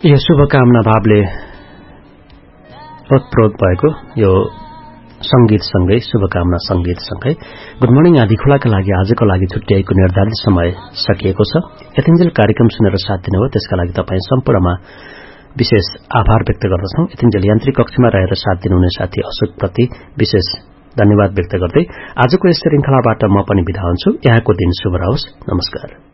यो शुभकामना भावले ओतप्रोत भएको यो संगीतसँगै शुभकामना संगीतसँगै गुड मर्निङ आँधीखोलाका लागि आजको लागि छुट्याएको निर्धारित समय सकिएको छ। यतिन्जेल कार्यक्रम सुनेर साथ दिनुभयो त्यसका लागि तपाईँ सम्पूर्णमा विशेष आभार व्यक्त गर्दछौं। यतिन्जेल यान्त्रिक कक्षमा रहेर साथ दिनुहुने साथी अशोकप्रति विशेष धन्यवाद व्यक्त गर्दै आजको यस श्रृंखलाबाट म पनि बिदा हुन्छु। यहाँको दिन शुभ रहोस्। नमस्कार।